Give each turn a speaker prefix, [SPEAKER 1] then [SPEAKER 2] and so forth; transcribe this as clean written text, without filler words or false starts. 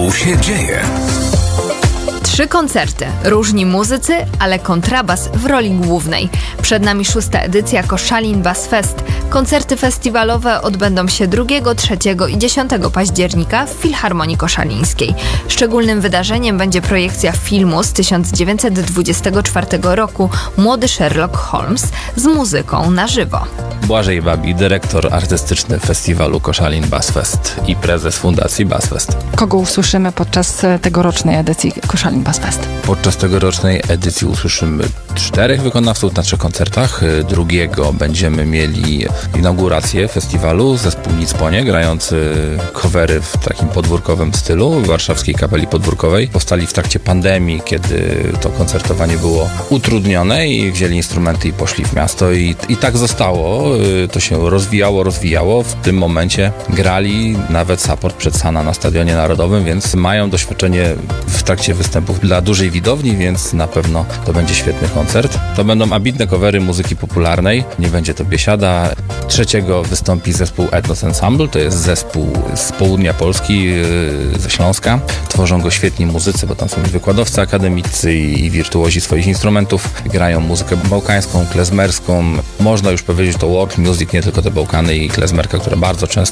[SPEAKER 1] Tu się dzieje.
[SPEAKER 2] 3 koncerty, różni muzycy, ale kontrabas w roli głównej. Przed nami 6. edycja Koszalin Bass Fest. Koncerty festiwalowe odbędą się 2, 3 i 10 października w Filharmonii Koszalińskiej. Szczególnym wydarzeniem będzie projekcja filmu z 1924 roku Młody Sherlock Holmes z muzyką na żywo.
[SPEAKER 3] Błażej Babi, dyrektor artystyczny festiwalu Koszalin Bass Fest i prezes Fundacji Bass Fest.
[SPEAKER 4] Kogo usłyszymy podczas tegorocznej edycji Koszalin Bass Fest?
[SPEAKER 3] Podczas tegorocznej edycji usłyszymy 4 wykonawców na 3 koncertach. 2 będziemy mieli inaugurację festiwalu, zespół Nicponie, grający covery w takim podwórkowym stylu w warszawskiej kapeli podwórkowej. Powstali w trakcie pandemii, kiedy to koncertowanie było utrudnione i wzięli instrumenty i poszli w miasto i tak zostało. To się rozwijało. W tym momencie grali nawet support przed Sana na Stadionie Narodowym, więc mają doświadczenie w trakcie występów dla dużej widowni, więc na pewno to będzie świetny koncert. To będą ambitne covery muzyki popularnej, nie będzie to biesiada. 3 wystąpi zespół Ethnos Ensemble, to jest zespół z południa Polski, ze Śląska. Tworzą go świetni muzycy, bo tam są wykładowcy akademicy i wirtuozi swoich instrumentów. Grają muzykę bałkańską, klezmerską. Można już powiedzieć, to world music, nie tylko te Bałkany i klezmerka, które bardzo często